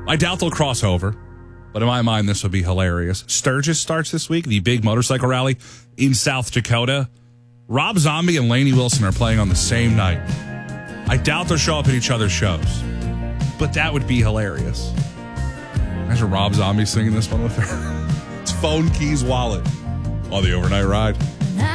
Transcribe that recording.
I doubt they'll cross over, but in my mind, this would be hilarious. Sturgis starts this week, the big motorcycle rally in South Dakota. Rob Zombie and Lainey Wilson are playing on the same night. I doubt they'll show up at each other's shows, but that would be hilarious. Imagine Rob Zombie singing this one with her. It's Phone Keys Wallet on the Overnight Ride.